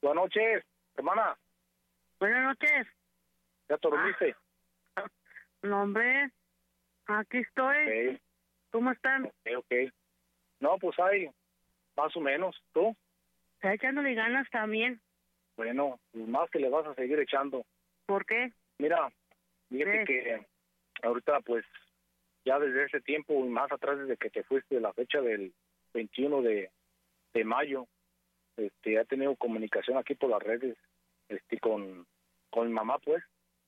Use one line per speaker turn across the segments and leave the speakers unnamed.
Buenas noches, hermana.
Buenas noches.
¿Ya te dormiste?
No, hombre, aquí estoy.
Okay.
¿Cómo están?
Ok. No, pues hay, más o menos. ¿Tú?
Está echándole ganas también.
Bueno, pues más que le vas a seguir echando.
¿Por qué?
Mira, fíjate que ahorita, pues, ya desde ese tiempo y más atrás, desde que te fuiste, de la fecha del 21 de mayo, he tenido comunicación aquí por las redes, con mi mamá, pues.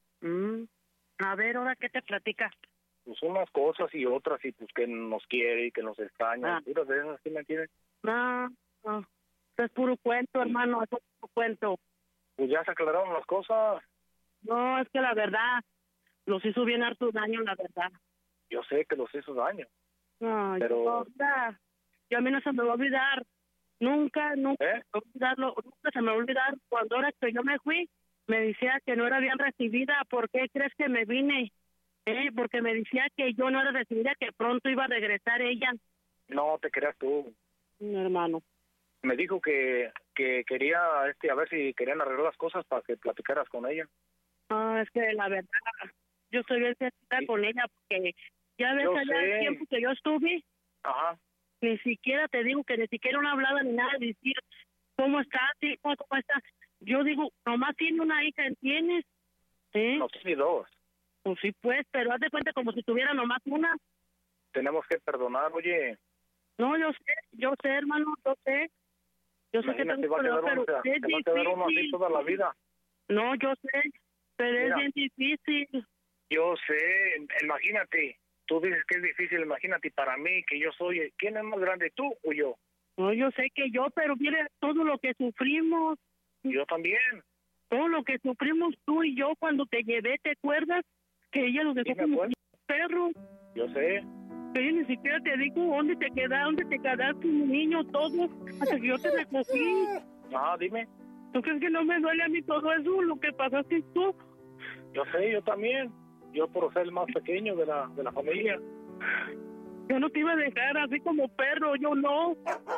A ver, ¿ahora qué te platica?
Pues unas cosas y otras, y pues que nos quiere y que nos extraña. Puras de esas, ¿sí me entiendes?
No, eso es puro cuento, hermano, eso es puro cuento.
Pues ya se aclararon las cosas.
No, es que la verdad, los hizo bien harto daño, la verdad.
Yo sé que los hizo daño.
No,
pero...
yo a mí no se me va a olvidar. Nunca se me va a olvidarlo, nunca se me va a olvidar cuando ahora que yo me fui, me decía que no era bien recibida. ¿Por qué crees que me vine? Porque me decía que yo no era recibida, que pronto iba a regresar ella.
No te creas tú.
Mi hermano.
Me dijo que quería, a ver si querían arreglar las cosas para que platicaras con ella.
Es que la verdad, yo estoy bien sentida con ella, porque ya ves allá el tiempo que yo estuve.
Ajá.
Ni siquiera te digo que ni siquiera una hablada ni nada de decir cómo estás, cómo estás. Yo digo, nomás tiene una hija, ¿entiendes?
No tiene dos.
Pues sí, pues, pero haz de cuenta como si tuviera nomás una.
Tenemos que perdonar, oye.
No, yo sé, hermano, yo sé. Yo sé que tengo que perdonar, pero es difícil.
Te va a quedar uno así toda la vida.
No, yo sé, pero es bien difícil.
Yo sé, imagínate. Tú dices que es difícil, imagínate, para mí, que yo soy... ¿Quién es más grande, tú o yo?
No, yo sé que yo, pero mire todo lo que sufrimos.
Yo también.
Todo lo que sufrimos tú y yo cuando te llevé, ¿te acuerdas? Que ella lo dejó como un perro.
Yo sé.
Que ella ni siquiera te dijo dónde te quedaste, mi niño, todo, hasta que yo te recogí.
Dime.
¿Tú crees que no me duele a mí todo eso, lo que pasaste tú?
Yo sé, yo también. Yo por ser el más pequeño de la familia.
Yo no te iba a dejar así como perro, yo no.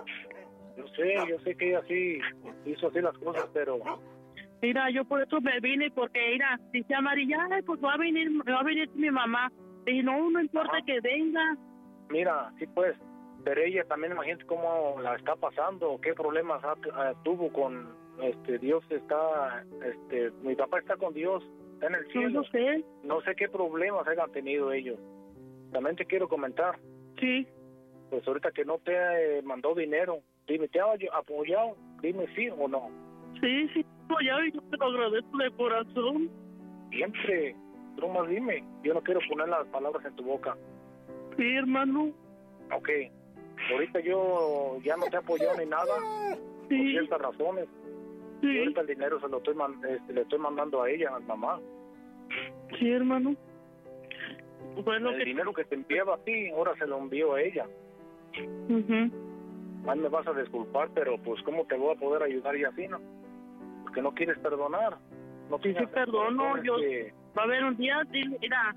Yo sé que ella sí hizo así las cosas, pero...
Mira, yo por eso me vine, porque mira, dice Amarilla, pues va a venir mi mamá. Y no importa que venga.
Mira, sí pues, pero ella también, imagínate cómo la está pasando, qué problemas tuvo con, Dios está, mi papá está con Dios, está en el cielo. No sé qué problemas hayan tenido ellos. También te quiero comentar.
Sí.
Pues ahorita que no te mandó dinero, dime, ¿te ha apoyado? Dime sí o no.
Sí, apoyado y yo te lo agradezco de corazón.
Siempre, tú más dime, yo no quiero poner las palabras en tu boca.
Sí, hermano.
Ok, ahorita yo ya no te he apoyado ni nada, por ciertas razones. Sí. Ahorita el dinero se lo le estoy mandando a ella, a mamá.
Sí, hermano. Bueno,
el dinero que te enviaba a ti, ahora se lo envío a ella. Más me vas a disculpar, pero pues ¿cómo te voy a poder ayudar y así, no? Porque no quieres perdonar. No
sí, perdono, yo... Va a haber un día, mira,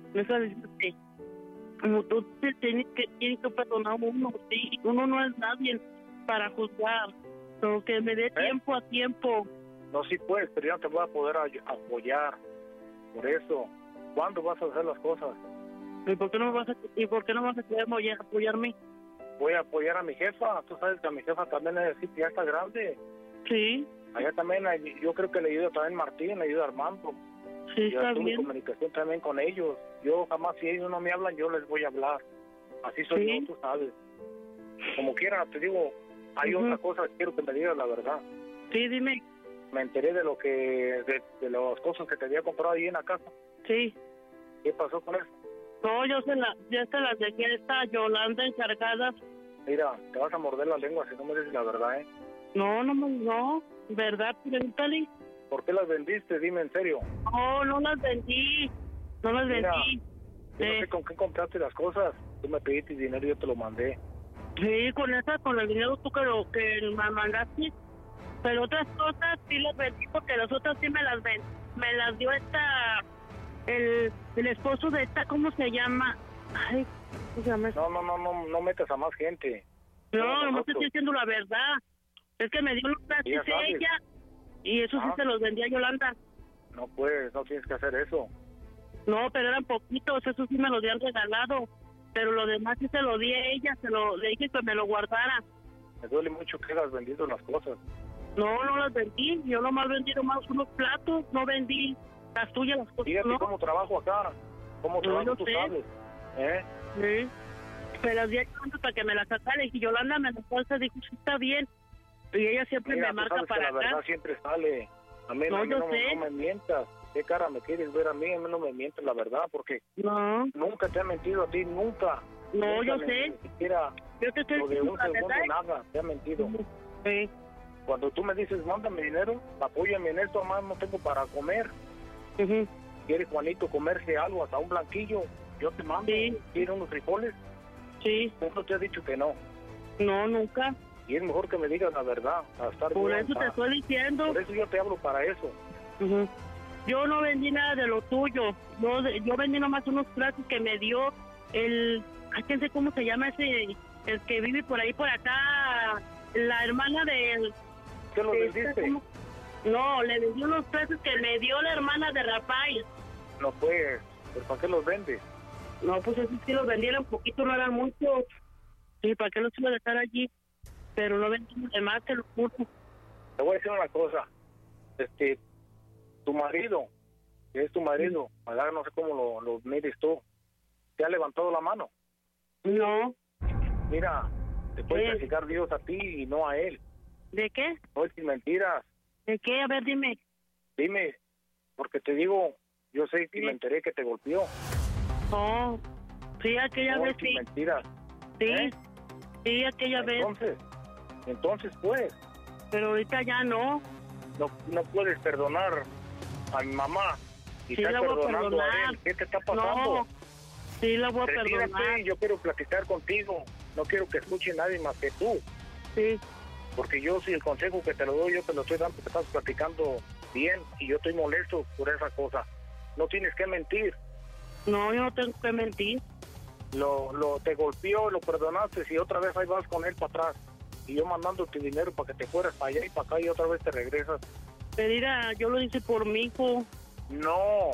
como tú tienes que perdonar a uno, sí, uno no es nadie para juzgar, pero que me dé tiempo a tiempo.
No, sí pues, pero yo no te voy a poder apoyar, por eso. ¿Cuándo vas a hacer las cosas?
¿Y por qué no vas a querer apoyarme?
Voy a apoyar a mi jefa, tú sabes que a mi jefa también ya está grande.
Sí.
Allá también, yo creo que le ayuda también Martín, le ayuda Armando.
Sí,
yo
está
tuve
bien.
comunicación también con ellos. Yo jamás, si ellos no me hablan, yo les voy a hablar. Así soy yo, tú sabes. Como quiera, te digo, hay otra cosa que quiero que me digas la verdad.
Sí, dime.
Me enteré de de las cosas que te había comprado ahí en la casa.
Sí.
¿Qué pasó con eso?
No, ya se las dejé a esta Yolanda encargada.
Mira, te vas a morder la lengua si no me dices la verdad, ¿eh?
No, ¿verdad? Pregúntale.
¿Por qué las vendiste? Dime en serio.
No las vendí. No las vendí.
Yo no sé con qué compraste las cosas. Tú me pediste dinero y yo te lo mandé.
Sí, con el dinero tú que me mandaste. Pero otras cosas sí las vendí, porque las otras sí me las dio el esposo de esta, ¿cómo se llama? Ay, ¿cómo se llama?
No metas a más gente.
No te estoy diciendo la verdad. Es que me dio los gratis ella. Y eso sí se los vendía a Yolanda.
No, pues, no tienes que hacer eso.
No, pero eran poquitos, eso sí me lo habían regalado. Pero lo demás sí se lo di a ella, le dije que me lo guardara.
Me duele mucho que hayas vendido las cosas.
No, no las vendí, yo nomás vendí nomás unos platos, no vendí las tuyas, las cosas.
Fíjate
no.
cómo trabajo acá, cómo trabajo, tú sabes.
Sí. Me las di a Yolanda para que me las sacara, y Yolanda me las falsa, dijo, sí, está bien. Y ella siempre me marca para acá.
La verdad siempre sale. A mí no me mientas. ¿Qué cara me quieres ver a mí? A mí no me mientes la verdad, porque nunca te ha mentido a ti, nunca.
No,
nunca
yo sé.
Ni siquiera
yo te estoy
de un segundo nada te ha mentido.
Sí.
Cuando tú me dices, mándame dinero, apóyame en esto, más no tengo para comer. ¿Quiere Juanito comerse algo, hasta un blanquillo? Yo te mando. ¿Quiere unos frijoles?
Sí.
¿Uno te ha dicho que no?
No, nunca.
Y es mejor que me digas la verdad, a estar
por bien, eso te estoy diciendo.
Por eso yo te hablo para eso.
Yo no vendí nada de lo tuyo. Yo vendí nomás unos platos que me dio no sé cómo se llama ese, el que vive por ahí, por acá, la hermana de...
¿Qué lo vendiste?
No, le vendí unos platos que me dio la hermana de Rafael.
No pues, ¿pero para qué los vendes?
No, pues eso sí los vendieron poquito, no eran muchos. ¿Y para qué los iba a dejar allí? Pero no vendí demás, te lo juro.
Te voy a decir una cosa. Tu marido, que es tu marido, no sé cómo lo mires tú, ¿te ha levantado la mano?
No.
Mira, te puede castigar Dios a ti y no a él.
¿De qué?
No es sin mentiras.
¿De qué? A ver, dime.
Dime, porque te digo, yo sé que me enteré que te golpeó.
Oh, sí, aquella vez sí.
Mentiras.
Sí, sí, aquella vez.
Entonces, pues.
Pero ahorita ya no.
No puedes perdonar a mi mamá y estás perdonando a él. ¿Qué te está pasando?
No, sí la voy a perdonar.
Yo quiero platicar contigo. No quiero que escuche nadie más que tú.
Sí.
Porque yo, si el consejo que te lo doy, yo te lo estoy dando, te estás platicando bien y yo estoy molesto por esa cosa. No tienes que mentir.
No, yo no tengo que mentir.
Te golpeó, lo perdonaste y otra vez ahí vas con él para atrás. Y yo mandándote dinero para que te fueras para allá y para acá y otra vez te regresas.
Pero mira, yo lo hice por mi hijo.
No,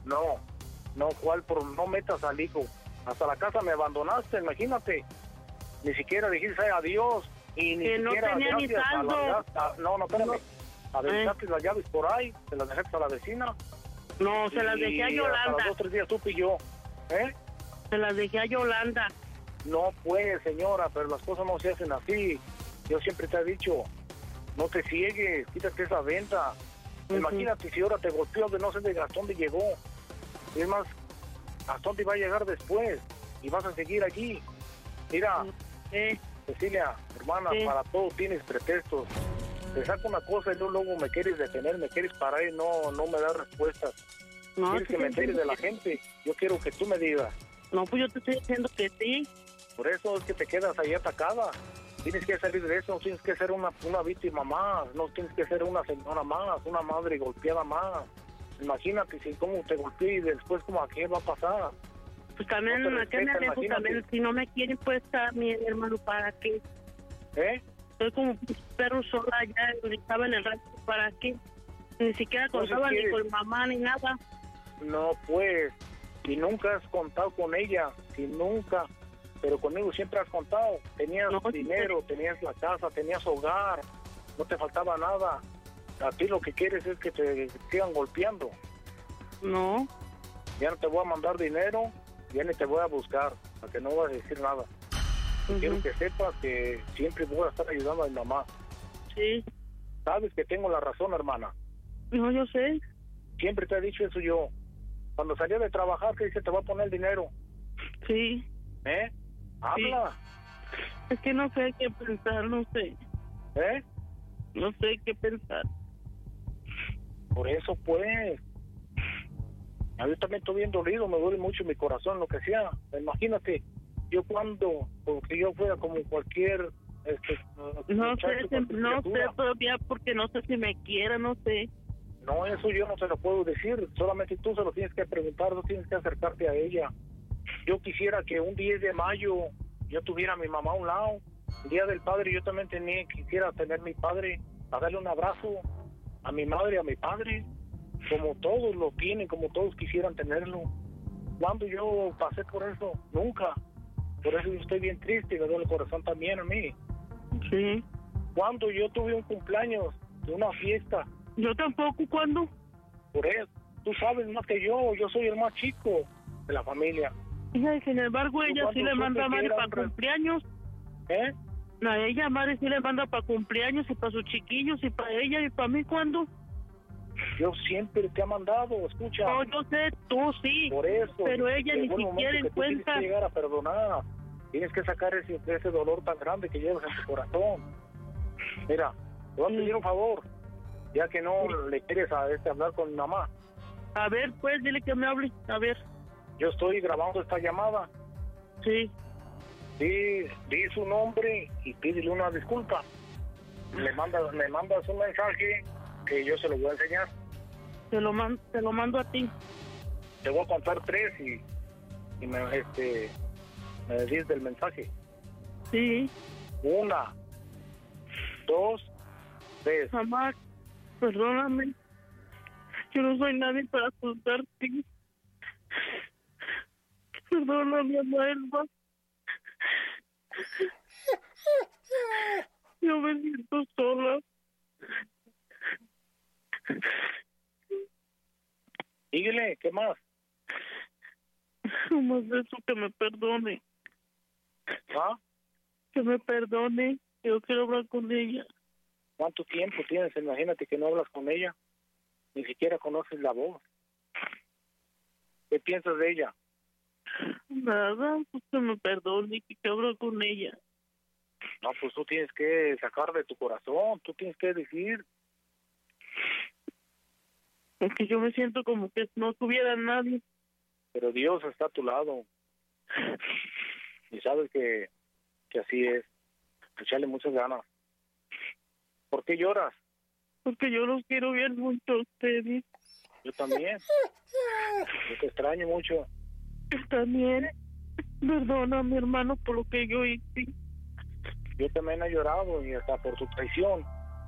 ¿cuál? No metas al hijo. Hasta la casa me abandonaste, imagínate. Ni siquiera dijiste adiós y ni
que
siquiera
no tenía ni saldo.
No, espérame. Aventaste las llaves por ahí, se las dejaste a la vecina.
No, se las dejé a Yolanda.
Hasta los 2 o 3 días supe y yo.
Se las dejé a Yolanda.
No puede, señora, pero las cosas no se hacen así. Yo siempre te he dicho, no te ciegues, quítate esa venta. Imagínate si ahora te golpeó, de no sé de hasta dónde llegó. Y es más, hasta dónde va a llegar después. Y vas a seguir aquí. Mira, Cecilia, hermana, para todo tienes pretextos. Te saco una cosa y luego me quieres detener, me quieres parar y no me das respuestas. Quieres que me entere de la gente. Yo quiero que tú me digas.
No, pues yo te estoy diciendo que sí.
Por eso es que te quedas ahí atacada. Tienes que salir de eso, no tienes que ser una víctima más, no tienes que ser una señora más, una madre golpeada más. Imagínate si cómo te golpeé y después como a qué va a pasar.
Pues también, no acá me alejo también, si no me quieren pues estar mi hermano, ¿para qué? Soy como un perro sola allá, estaba en el rancho, ¿para qué? Ni siquiera contaba ni con mamá ni nada.
No, pues, si nunca has contado con ella, si nunca, pero conmigo siempre has contado. Tenías dinero, tenías la casa, tenías hogar, no te faltaba nada. A ti lo que quieres es que te sigan golpeando.
No.
Ya no te voy a mandar dinero, ya ni te voy a buscar, para que no vas a decir nada. Quiero que sepas que siempre voy a estar ayudando a mi mamá.
Sí.
Sabes que tengo la razón, hermana.
No, yo sé.
Siempre te he dicho eso yo. Cuando salía de trabajar, que dice, te voy a poner el dinero.
Sí.
Habla.
Sí. Es que no sé qué pensar, no sé. No sé qué pensar.
Por eso, pues. Yo también estoy bien dolido, me duele mucho mi corazón, lo que sea. Imagínate, yo porque yo fuera como cualquier...
no sé todavía porque no sé si me quiera, no sé.
No, eso yo no se lo puedo decir, solamente tú se lo tienes que preguntar, no tienes que acercarte a ella. Yo quisiera que un 10 de mayo yo tuviera a mi mamá a un lado, el Día del Padre yo también quisiera tener a mi padre, a darle un abrazo, a mi madre, a mi padre, como todos lo tienen, como todos quisieran tenerlo. ¿Cuándo yo pasé por eso? Nunca. Por eso yo estoy bien triste, me duele el corazón también a mí.
Sí.
¿Cuándo yo tuve un cumpleaños, una fiesta?
Yo tampoco, ¿cuándo?
Por eso, tú sabes más que yo soy el más chico de la familia.
Y sin embargo, ella sí le manda a Mari para cumpleaños.
¿Eh?
A ella, Mari sí le manda para cumpleaños y para sus chiquillos y para ella y para mí, ¿cuándo?
Yo siempre te he mandado, escucha.
No, yo sé, tú sí.
Por eso.
Pero ella ni siquiera en cuenta.
Tienes que llegar a perdonar. Tienes que sacar ese dolor tan grande que llevas en tu corazón. Mira, te voy a pedir un favor, ya que no le quieres hablar con mi mamá.
A ver, pues, dile que me hable, a ver.
Yo estoy grabando esta llamada.
Sí.
Di su nombre y pídele una disculpa. Me mandas un mensaje que yo se lo voy a enseñar.
Te lo mando a ti.
Te voy a contar 3 y me dices del mensaje.
Sí.
1, 2, 3.
Mamá, perdóname. Yo no soy nadie para juzgarte. Perdóname, Elba. Yo me siento sola.
Dígale, ¿qué más?
No más de eso, que me perdone.
¿Ah?
Que me perdone. Yo quiero hablar con ella.
¿Cuánto tiempo tienes? Imagínate que no hablas con ella. Ni siquiera conoces la voz. ¿Qué piensas de ella?
Nada, pues que me perdone, que hablo con ella.
No, pues tú tienes que sacar de tu corazón. Tú tienes que decir.
Es que yo me siento como que no tuviera nadie.
Pero Dios está a tu lado. Y sabes que así es. Echarle muchas ganas. ¿Por qué lloras?
Porque yo los quiero bien mucho a ustedes.
Yo también. Yo te extraño mucho.
También. Perdona, mi hermano, por lo que yo hice.
Yo también he llorado y hasta por tu traición.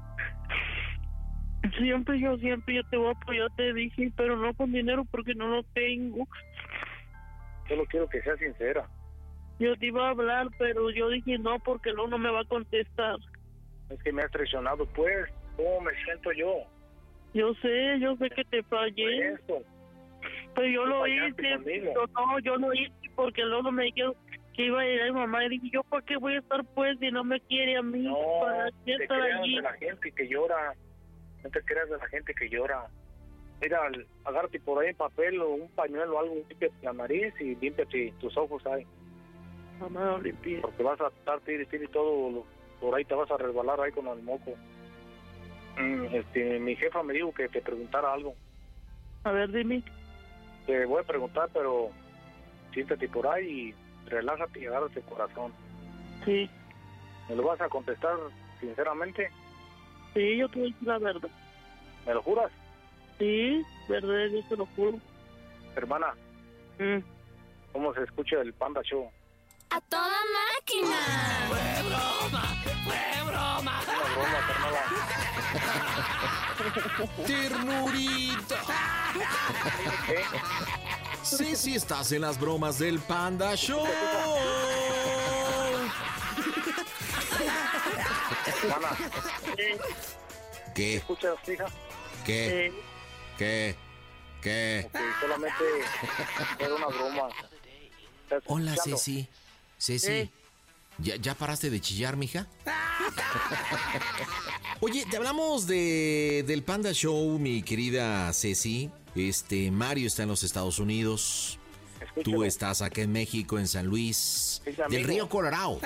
Siempre yo te voy a apoyar, te dije, pero no con dinero porque no lo tengo.
Solo quiero que seas sincera.
Yo te iba a hablar, pero yo dije no, porque no me va a contestar.
Es que me has traicionado, pues. ¿Cómo me siento yo?
Yo sé que te fallé.
Eso.
Pero yo lo hice. Yo lo hice porque luego me dijeron que iba a ir a mi mamá y dije, ¿yo para qué voy a estar pues si no me quiere a mí?
No,
¿Para qué
te
estar
creas
allí?
de la gente que llora. No te creas de la gente que llora. Mira, agárrate por ahí papel o un pañuelo o algo, límpiate la nariz y límpiate tus ojos ahí.
Mamá, no limpie.
Porque vas a estar tiri y todo, por ahí te vas a resbalar ahí con el moco. Mi jefa me dijo que te preguntara algo.
A ver, dime.
Te voy a preguntar, pero siéntate por ahí y relájate y agárrate el corazón.
Sí.
¿Me lo vas a contestar sinceramente?
Sí, yo te voy a decir la verdad.
¿Me lo juras?
Sí, verdad, yo te lo juro.
Hermana, ¿cómo se escucha el Panda Show?
¡A toda máquina!
¡Fue broma! ¡Fue broma!
Una broma, carnala.
¡Ternurita!
¿Qué?
Sí, estás en las bromas del Panda Show.
Hermana,
¿Qué?
¿escuchas, hija?
¿Qué? ¿Qué?
Ok, solamente era una broma. ¿Estás
Hola,
escuchando?
Ceci. ¿Ya paraste de chillar, mija? Oye, te hablamos del Panda Show, mi querida Ceci. Mario está en los Estados Unidos.
Escúchame.
Tú estás acá en México, en San Luis,
Sí, amigo.
del Río Colorado.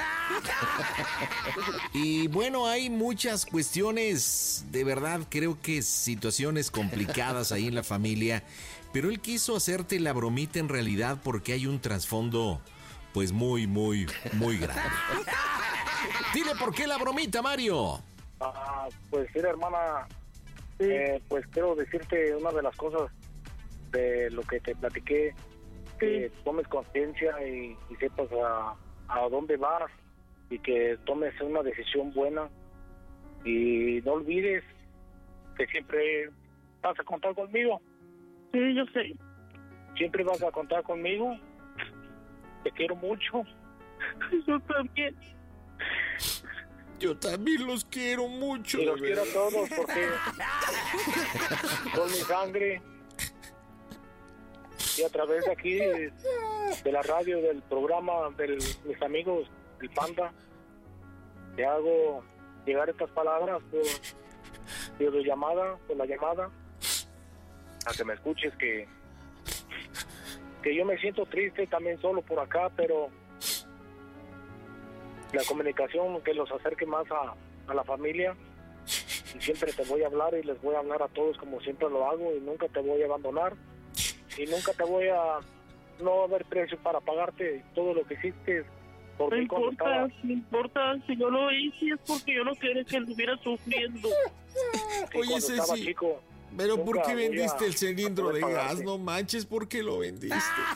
Y bueno, hay muchas cuestiones, de verdad, creo que situaciones complicadas ahí en la familia. Pero él quiso hacerte la bromita en realidad porque hay un trasfondo, pues muy grande. Dile por qué la bromita, Mario.
Pues mira, hermana, pues quiero decirte una de las cosas de lo que te platiqué, que tomes conciencia y sepas a dónde vas y que tomes una decisión buena y no olvides que siempre vas a contar conmigo.
Sí, yo sé.
Siempre vas a contar conmigo. Te quiero mucho.
Yo también.
Yo también los quiero mucho.
Y los quiero a todos porque son mi sangre. Y a través de aquí, de la radio, del programa de mis amigos, el Panda, te hago llegar estas palabras por la llamada, a que me escuches que yo me siento triste también solo por acá, pero la comunicación que los acerque más a la familia, y siempre te voy a hablar y les voy a hablar a todos como siempre lo hago, y nunca te voy a abandonar y nunca te voy a no haber precio para pagarte todo lo que hiciste por mí.
No importa, si yo lo hice es porque yo no quería que él estuviera sufriendo.
Oye, Ceci, pero ¿por qué vendiste el cilindro de gas? No manches, ¿por qué lo vendiste?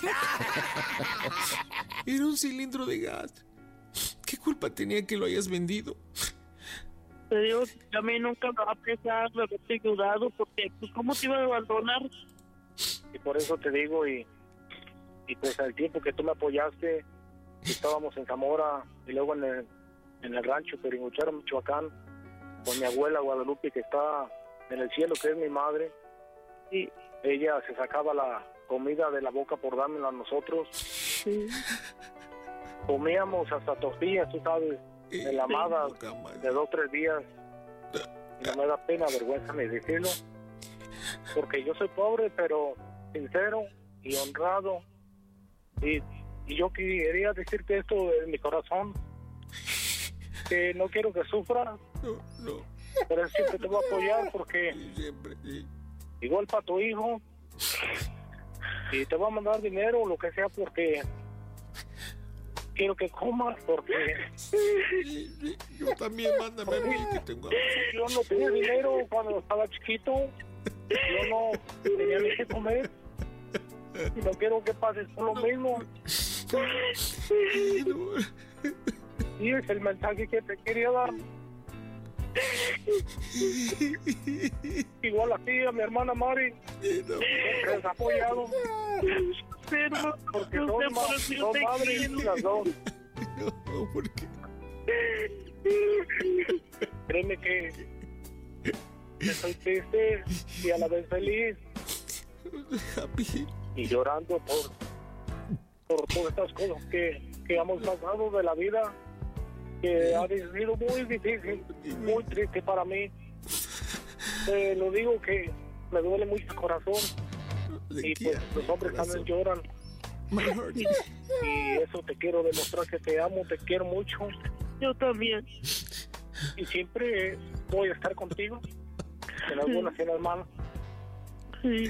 Era un cilindro de gas. ¿Qué culpa tenía que lo hayas vendido?
Te digo, a mí nunca me va a pesar de haberte ayudado, porque pues ¿cómo te iba a abandonar?
Y por eso te digo, y pues al tiempo que tú me apoyaste, estábamos en Zamora y luego en el rancho Peringucharo, Michoacán, con mi abuela Guadalupe, que está en el cielo, que es mi madre, y ella se sacaba la comida de la boca por dármela a nosotros.
Sí.
Comíamos hasta tortillas, tú sabes, enlamadas de 2 o 3 días. Y no me da pena, vergüenza ni decirlo, porque yo soy pobre, pero sincero y honrado. Y yo quería decirte esto en mi corazón, que no quiero que sufras.
No.
Pero siempre te voy a apoyar, porque
siempre, sí.
Igual para tu hijo, y te voy a mandar dinero, lo que sea, porque quiero que comas, porque
sí. Yo también, mándame a mí, que tengo hambre.
Yo no tenía dinero cuando estaba chiquito, yo no tenía ni que comer, y no quiero que pases por lo mismo. Y es el mensaje que te quería dar. Igual a ti, a mi hermana Mari, siempre has apoyado,
pero
porque son madres las dos.
No, ¿por qué?
Créeme que estoy triste y a la vez feliz, y llorando por todas estas cosas que hemos pasado de la vida, que ha sido muy difícil, muy triste para mí. Lo digo que me duele mucho el corazón, y pues los hombres también lloran, y eso te quiero demostrar, que te amo, te quiero mucho.
Yo también.
Y siempre voy a estar contigo, en las buenas y en las malas.
Sí.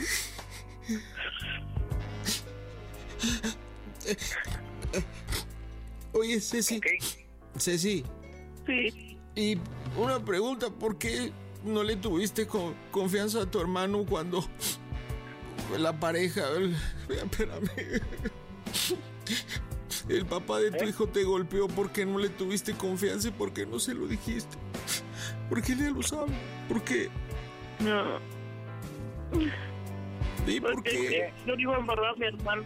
Oye, Ceci.
Okay.
Ceci.
Sí.
Y una pregunta, ¿por qué no le tuviste confianza a tu hermano cuando la pareja, espérame, el papá de tu hijo te golpeó? ¿Por qué no le tuviste confianza y por qué no se lo dijiste? Porque él ya lo sabe. ¿Por qué?
No.
¿Y por qué?
Yo iba a embarrar a mi hermano.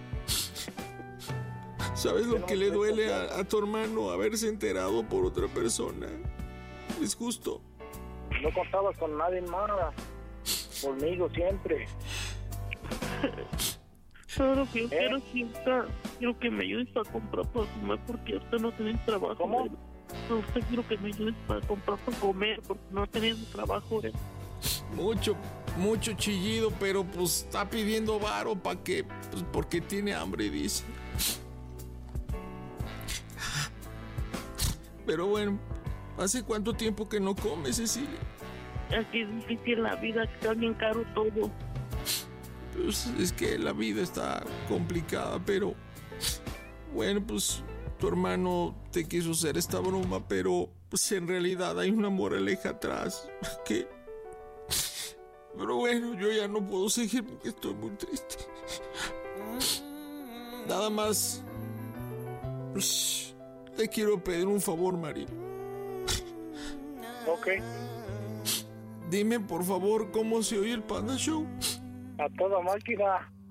¿Sabes lo que le duele a tu hermano haberse enterado por otra persona? Es justo.
No contabas con nadie más, conmigo siempre.
Todo lo que yo quiero siempre, quiero que me ayudes para comprar para comer, porque ahorita no tenés trabajo.
¿Cómo?
Ahorita quiero que me ayudes para comprar para comer, porque no tenés trabajo.
Mucho chillido, pero pues está pidiendo varo para que, pues porque tiene hambre, dice. Pero bueno, ¿hace cuánto tiempo que no comes, Cecilia?
Aquí es difícil la vida, está bien caro todo.
Pues es que la vida está complicada, pero bueno, pues tu hermano te quiso hacer esta broma, pero pues en realidad hay una moraleja atrás. Pero bueno, yo ya no puedo seguir porque estoy muy triste. Nada más, pues, te quiero pedir un favor, Mari.
Ok.
Dime, por favor, ¿cómo se oye el Panda Show?
A toda máquina.